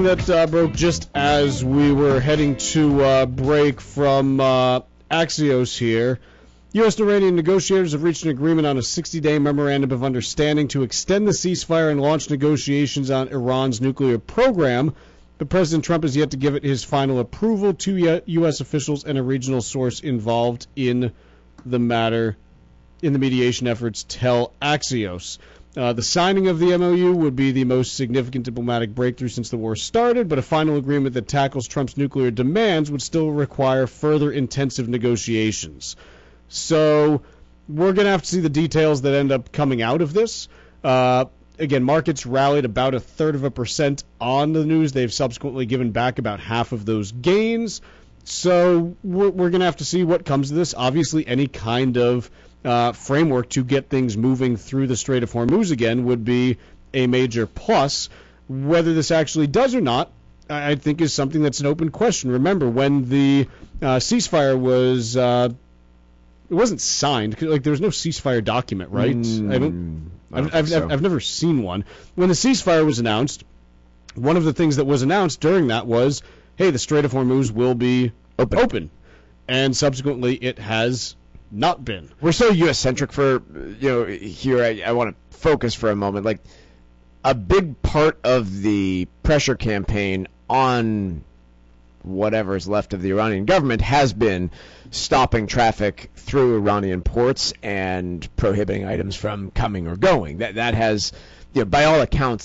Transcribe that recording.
that broke just as we were heading to break from Axios here. U.S. and Iranian negotiators have reached an agreement on a 60-day memorandum of understanding to extend the ceasefire and launch negotiations on Iran's nuclear program. But President Trump has yet to give it his final approval. Two U.S. officials and a regional source involved in the matter in the mediation efforts tell Axios. The signing of the MOU would be the most significant diplomatic breakthrough since the war started, but a final agreement that tackles Trump's nuclear demands would still require further intensive negotiations. So we're going to have to see the details that end up coming out of this. Again, markets rallied about 0.33% on the news. They've subsequently given back about half of those gains. So we're going to have to see what comes of this. Obviously, any kind of framework to get things moving through the Strait of Hormuz again would be a major plus. Whether this actually does or not, I think is something that's an open question. Remember, when the ceasefire was it wasn't signed, like there was no ceasefire document, right? I've never seen one. When the ceasefire was announced, one of the things that was announced during that was, hey, the Strait of Hormuz will be open. And subsequently it has not been. We're so U.S.-centric for, here I want to focus for a moment. Like, a big part of the pressure campaign on whatever is left of the Iranian government has been stopping traffic through Iranian ports and prohibiting items from coming or going. That has, by all accounts,